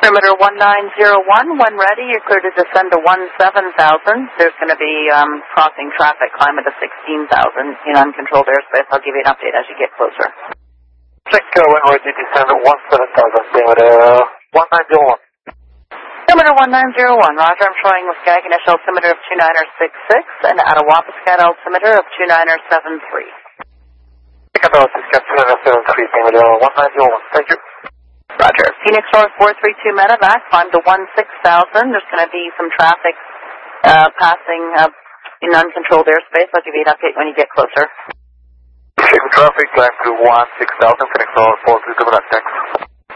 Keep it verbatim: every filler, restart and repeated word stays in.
Perimeter one nine zero one, when ready, you're clear to descend to one seven thousand. There's going to be um, crossing traffic, climb to sixteen thousand in uncontrolled airspace. I'll give you an update as you get closer. Check, uh, when ready, descend to one seven thousand, perimeter one nine zero one. Perimeter one nine zero one, roger, I'm showing Waskaganish altimeter of two niner six six and Attawapiskat altimeter of two niner seven three. Check out Attawapiskat two niner seven three, perimeter one nine zero one, thank you. Roger. Phoenix North four three two medevac, climb to one six thousand. There's going to be some traffic uh, passing uh, in uncontrolled airspace. I'll give you an update when you get closer. Same traffic, climb to one six thousand, Phoenix North four three two medevac, thanks.